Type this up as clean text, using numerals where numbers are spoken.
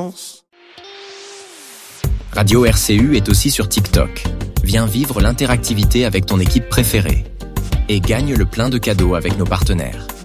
chance. Radio RCU est aussi sur TikTok. Viens vivre l'interactivité avec ton équipe préférée. Et gagne le plein de cadeaux avec nos partenaires.